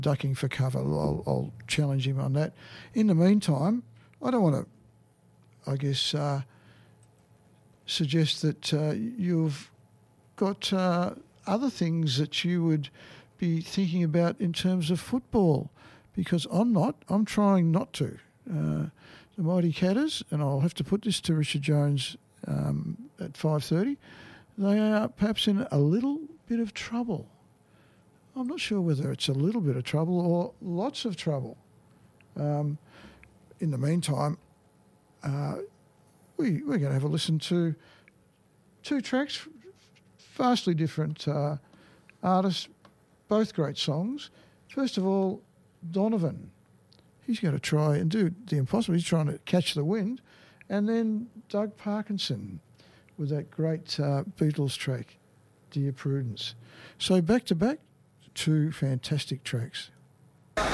ducking for cover. I'll challenge him on that. In the meantime, I don't want to, I guess, suggest that you've got other things that you would be thinking about in terms of football, because I'm not. I'm trying not to. The Mighty Catters, and I'll have to put this to Richard Jones at 5:30, they are perhaps in a little bit of trouble. I'm not sure whether it's a little bit of trouble or lots of trouble. In the meantime, we're going to have a listen to two tracks, vastly different artists, both great songs. First of all, Donovan. He's going to try and do the impossible. He's trying to catch the wind. And then Doug Parkinson with that great Beatles track, Dear Prudence. So back to back, two fantastic tracks.